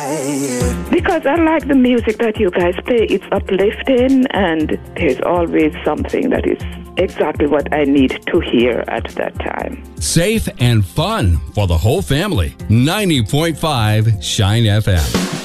Because I like the music that you guys play. It's uplifting, and there's always something that is exactly what I need to hear at that time. Safe and fun for the whole family. 90.5 Shine FM.